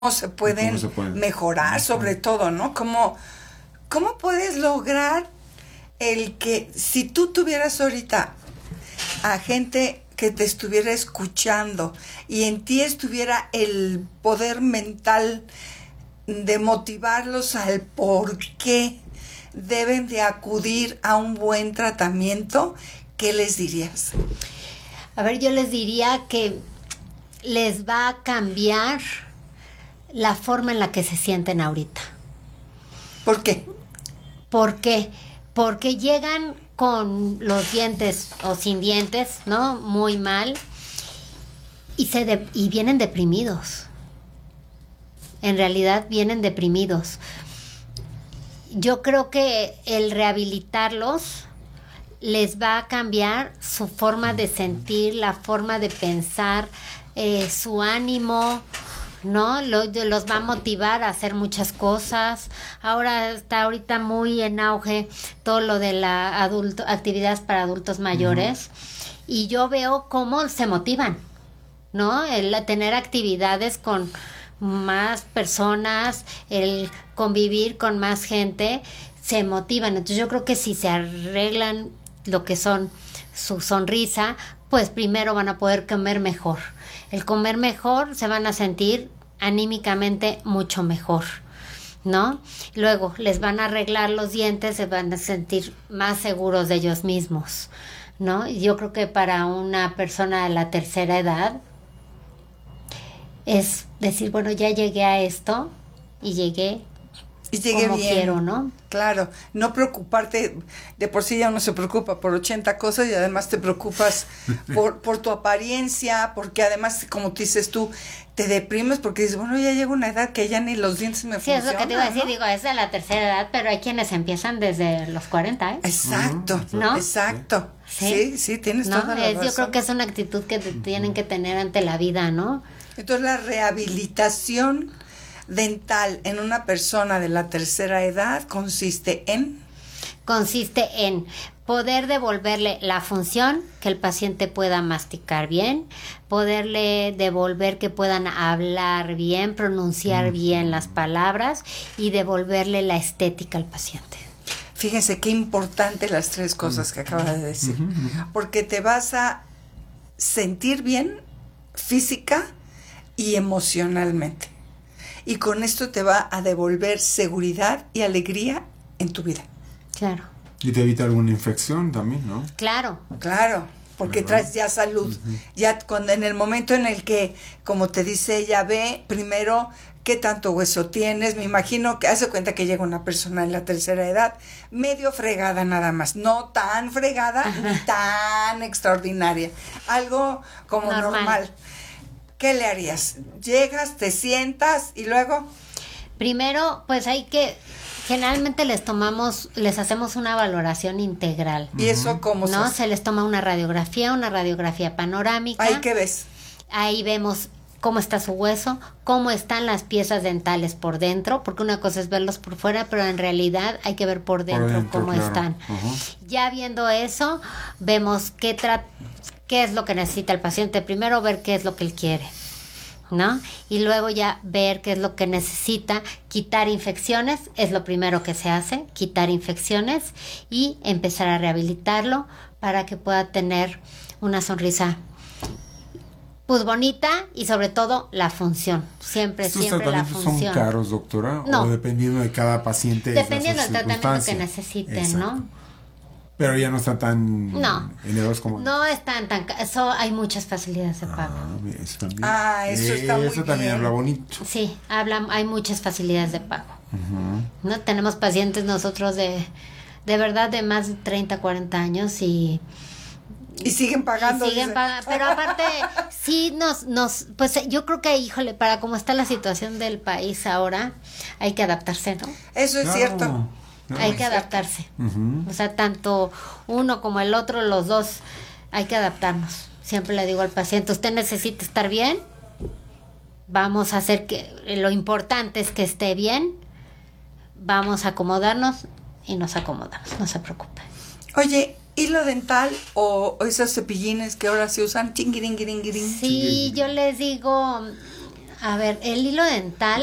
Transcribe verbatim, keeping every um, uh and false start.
se pueden, cómo se pueden mejorar, sobre todo, ¿no? ¿Cómo, cómo puedes lograr el que si tú tuvieras ahorita a gente que te estuviera escuchando y en ti estuviera el poder mental de motivarlos al por qué deben de acudir a un buen tratamiento, ¿qué les dirías? A ver, yo les diría que les va a cambiar la forma en la que se sienten ahorita. ¿Por qué? ¿Por qué? Porque llegan con los dientes o sin dientes, ¿no? Muy mal y se de, y vienen deprimidos. En realidad vienen deprimidos. Yo creo que el rehabilitarlos les va a cambiar su forma de sentir, la forma de pensar, eh, su ánimo, ¿no? Los, los va a motivar a hacer muchas cosas. Ahora está ahorita muy en auge todo lo de la adulto, actividades para adultos mayores, uh-huh. Y yo veo cómo se motivan, ¿no? El tener actividades con más personas, el convivir con más gente, se motivan. Entonces yo creo que si se arreglan lo que son su sonrisa, pues primero van a poder comer mejor. El comer mejor, se van a sentir anímicamente mucho mejor, ¿no? Luego les van a arreglar los dientes, se van a sentir más seguros de ellos mismos, ¿no? Y yo creo que para una persona de la tercera edad es decir, bueno, ya llegué a esto y llegué y llegué como bien. Quiero, ¿no? Claro, no preocuparte, de por sí ya uno se preocupa por ochenta cosas y además te preocupas por, por tu apariencia, porque además, como tú dices tú, te deprimes porque dices, bueno, ya llega una edad que ya ni los dientes me sí, funcionan. Sí, es lo que te iba a decir, ¿no? digo, es de la tercera edad, pero hay quienes empiezan desde los cuarenta, ¿eh? Exacto, ¿no? Exacto. Sí, sí, sí tienes ¿no? toda la es, razón. Yo creo que es una actitud que te tienen que tener ante la vida, ¿no? Entonces la rehabilitación dental en una persona de la tercera edad consiste en... Consiste en poder devolverle la función, que el paciente pueda masticar bien, poderle devolver que puedan hablar bien, pronunciar mm. bien las palabras y devolverle la estética al paciente. Fíjense qué importante las tres cosas que acaba de decir, porque te vas a sentir bien física y emocionalmente. Y con esto te va a devolver seguridad y alegría en tu vida. Claro. Y te evita alguna infección también, ¿no? Claro. Claro, porque ¿verdad? Traes ya salud. Uh-huh. Ya cuando en el momento en el que, como te dice ella, ve primero qué tanto hueso tienes. Me imagino que hace cuenta que llega una persona en la tercera edad medio fregada nada más. No tan fregada uh-huh. ni tan extraordinaria. Algo como normal. normal. ¿Qué le harías? Llegas, te sientas y luego... Primero, pues hay que... Generalmente les tomamos, les hacemos una valoración integral. ¿Y eso cómo se ¿no? hace? Se les toma una radiografía, una radiografía panorámica. ¿Ahí qué ves? Ahí vemos cómo está su hueso, cómo están las piezas dentales por dentro, porque una cosa es verlos por fuera, pero en realidad hay que ver por dentro, por dentro cómo claro. están. Uh-huh. Ya viendo eso, vemos qué tra- qué es lo que necesita el paciente. Primero ver qué es lo que él quiere, ¿no? Y luego ya ver qué es lo que necesita. Quitar infecciones es lo primero que se hace, quitar infecciones y empezar a rehabilitarlo para que pueda tener una sonrisa pues bonita y sobre todo la función. Siempre, ¿Estos siempre la función. ¿Son caros, doctora? No. ¿O dependiendo de cada paciente? Dependiendo del tratamiento que necesiten, exacto. ¿no? Pero ya no está tan no, generosos como... No están tan... Eso hay muchas facilidades de pago. Ah, eso también, ah, eso está muy Eso también bien. habla bonito. Sí, habla, hay muchas facilidades de pago. Uh-huh. ¿No? Tenemos pacientes nosotros de, de verdad de más de treinta, cuarenta años y... Y siguen pagando. Y siguen pagando, pero aparte, sí nos, nos... Pues yo creo que, híjole, para cómo está la situación del país ahora, hay que adaptarse, ¿no? Eso es claro. cierto. No, hay que adaptarse. Uh-huh. O sea, tanto uno como el otro, los dos, hay que adaptarnos. Siempre le digo al paciente, usted necesita estar bien, vamos a hacer que, lo importante es que esté bien, vamos a acomodarnos y nos acomodamos, no se preocupe. Oye, hilo dental o, o esos cepillines que ahora se usan, chinguiringuiringuirin. Sí, yo les digo... A ver, el hilo dental